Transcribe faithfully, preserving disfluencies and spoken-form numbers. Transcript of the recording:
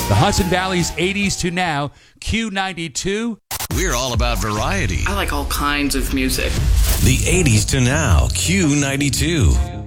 The Hudson Valley's eighties to now, Q ninety-two. We're all about variety. I like all kinds of music. The eighties to now, Q ninety-two.